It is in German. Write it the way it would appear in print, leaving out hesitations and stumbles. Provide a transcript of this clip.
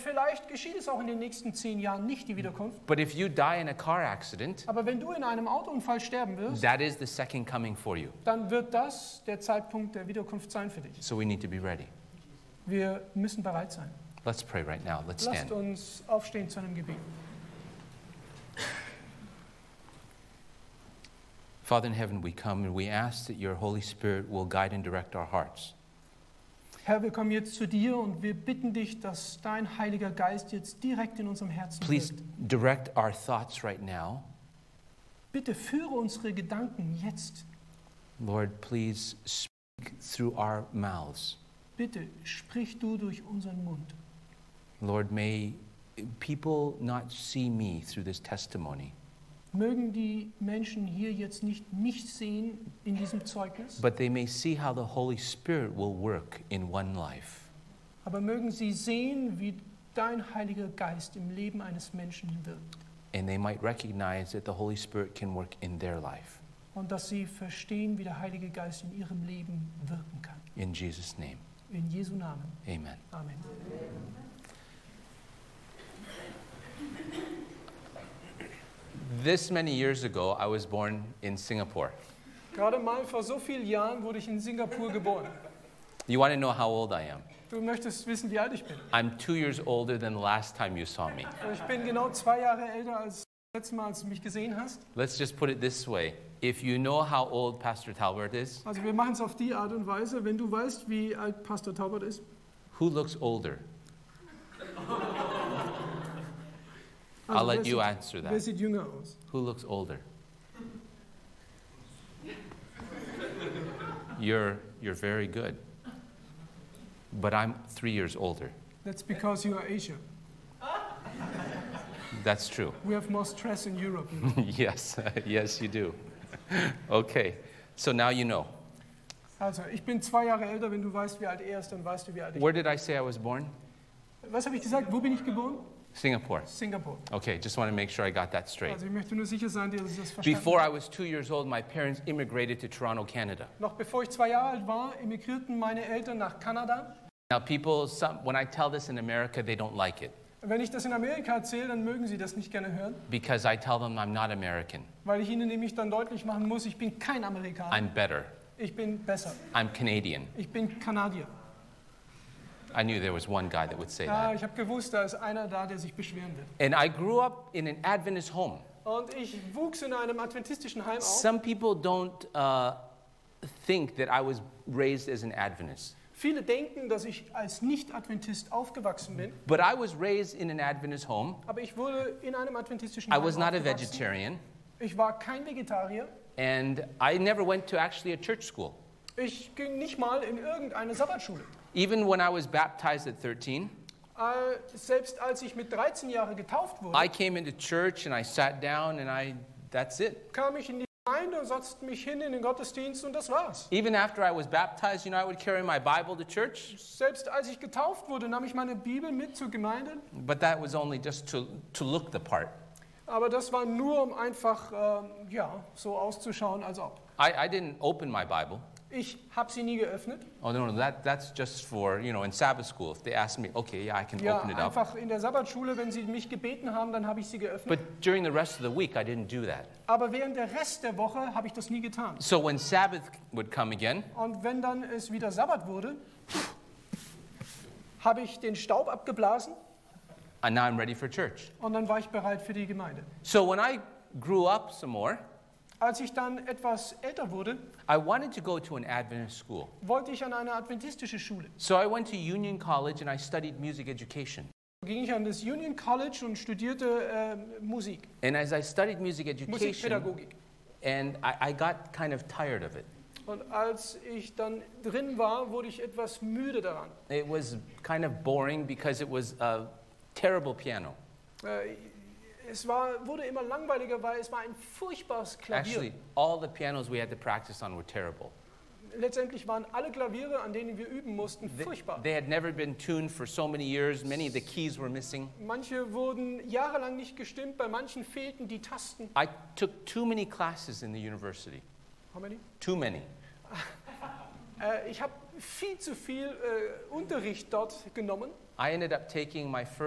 vielleicht geschieht es auch in den nächsten 10 Jahren nicht, die Wiederkunft. But if you die in a car accident, Aber wenn du in einem Autounfall sterben wirst, that is the second coming for you. dann wird das der Zeitpunkt der Wiederkunft sein für dich. So we need to be ready. Wir müssen bereit sein. Let's pray right now. Let's Lasst stand. uns aufstehen zu einem Gebet. Father in heaven, we come and we ask that your Holy Spirit will guide and direct our hearts. Herr, wir kommen jetzt zu dir und wir bitten dich, dass dein Heiliger Geist jetzt direkt in unserem Herzen Please wirkt. direct our thoughts right now. Bitte führe unsere Gedanken jetzt. Lord, please speak through our mouths. Bitte sprich du durch unseren Mund. Lord, may people not see me through this testimony, Mögen die Menschen hier jetzt nicht mich sehen in diesem Zeugnis, but they may see how the Holy Spirit will work in one life. aber mögen sie sehen, wie dein Heiliger Geist im Leben eines Menschen wirkt. And they might recognize that the Holy Spirit can work in their life. Und dass sie verstehen, wie der Heilige Geist in ihrem Leben wirken kann. In Jesus' name, In Jesu Namen. amen. Amen. This many years ago, I was born in Singapore. Gerade mal vor so vielen Jahren wurde ich in Singapur geboren. You want to know how old I am? Du möchtest wissen, wie alt ich bin. I'm 2 years older than the last time you saw me. Ich bin genau 2 Jahre älter als das letzte Mal, als du mich gesehen hast. Let's just put it this way. If you know how old Pastor Talbert is, Also wir machen es auf die Art und Weise, wenn du weißt, wie alt Pastor Taubert ist. who looks older? Also I'll let wer you sieht- answer Wer that. sieht jünger aus? Who looks older? You're very good. But I'm 3 years older. That's because you are Asia. That's true. We have more stress in Europe. Yes, yes, you do. Okay, so now you know. Also, ich bin 2 Jahre älter. Wenn du weißt, wie alt er ist, dann weißt du, wie alt ich Where did I say I was born? bin. Was habe ich gesagt? Wo bin ich geboren? Singapore. Singapur. Okay, just want to make sure I got that straight. Also ich möchte nur sicher sein, dass ich das verstanden Before habe. I was 2 years old, my parents immigrated to Toronto, Canada. Noch bevor ich 2 Jahre alt war, emigrierten meine Eltern nach Kanada. Now, when I tell this in America, they don't like it Wenn ich das in Amerika erzähle, dann mögen sie das nicht gerne hören, because I tell them I'm not American. weil ich ihnen nämlich dann deutlich machen muss, ich bin kein Amerikaner, I'm better. ich bin besser, I'm Canadian. ich bin Kanadier. I knew there was one guy that would say Ja, that. ich habe gewusst, da ist einer da, der sich beschweren wird. And I grew up in an Adventist home. Und ich wuchs in einem adventistischen Heim auf. Some people don't think that I was raised as an Adventist. Viele denken, dass ich als Nicht-Adventist aufgewachsen bin, But I was raised in an Adventist home. aber ich wurde in einem adventistischen I Heim was not a aufgewachsen. vegetarian. Ich war kein Vegetarier. And I never went to actually a church school. Ich ging nicht mal in irgendeine Sabbatschule. Even when I was baptized at 13, Selbst als ich mit 13 Jahren getauft wurde, I came into church and I sat down and that's it. kam ich in die Gemeinde und setzte mich hin in den Gottesdienst und das war's. Even after I was baptized, I would carry my Bible to church, Selbst als ich getauft wurde, nahm ich meine Bibel mit zur Gemeinde. but that was only just to look the part. Aber das war nur, um einfach so auszuschauen, als ob. I didn't open my Bible. Ich habe sie nie geöffnet. Oh no, that's just for, in Sabbath school. If they ask me, okay, yeah, I can Ja, open it up. einfach in der Sabbatschule, wenn sie mich gebeten haben, dann habe ich sie geöffnet. But during the rest of the week, I didn't do that. Aber während der Rest der Woche habe ich das nie getan. So when Sabbath would come again, Und wenn dann es wieder Sabbat wurde, habe ich den Staub abgeblasen and now I'm ready for church. und dann war ich bereit für die Gemeinde. So when I grew up some more, Als ich dann etwas älter wurde, I wanted to go to an Adventist school. wollte ich an eine adventistische Schule. So I went to Union College and I studied music education. Ging ich an das Union College und studierte Musik, And as I studied music education, Musikpädagogik. and I got kind of tired of it. Und als ich dann drin war, wurde ich etwas müde daran. It was kind of boring because it was a terrible piano. Wurde immer langweiliger, weil es war ein furchtbares Klavier. Actually, all the pianos we had to practice on were terrible. Letztendlich waren alle Klaviere, an denen wir üben mussten, furchtbar. They had never been tuned for so many years. Many of the keys were missing. Manche wurden jahrelang nicht gestimmt, bei manchen fehlten die Tasten. I took too many classes in the university. How many? Too many. Ich habe viel zu viel Unterricht dort genommen. I ended up taking my first